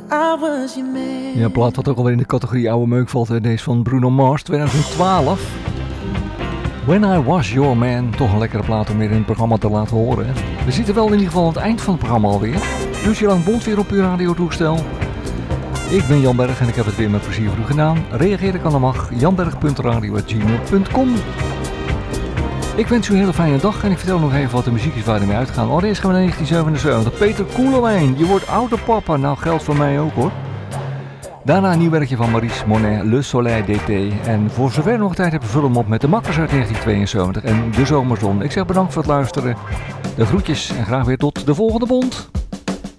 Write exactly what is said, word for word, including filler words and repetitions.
I was your man. Ja, plaat wat ook alweer in de categorie oude meuk valt. Hè. Deze van Bruno Mars, twintig twaalf. When I Was Your Man. Toch een lekkere plaat om weer in het programma te laten horen. Hè. We zitten wel in ieder geval aan het eind van het programma alweer. Dus je lang bond weer op uw radiotoestel. Ik ben Jan Berg en ik heb het weer met plezier voor u gedaan. Reageer kan dan mag. janberg punt radio at gmail punt com. Ik wens u een hele fijne dag en ik vertel nog even wat de muziek is waar we mee uitgaan. Allereerst gaan we naar negentien zevenenzeventig. Peter Koelewijn, je wordt oude papa. Nou, geldt voor mij ook hoor. Daarna een nieuw werkje van Maurice Monet, Le Soleil d'été. En voor zover we nog tijd hebben, vullen we hem op met de Makkers uit negentien tweeënzeventig en de Zomerzon. Ik zeg bedankt voor het luisteren. De groetjes en graag weer tot de volgende bond.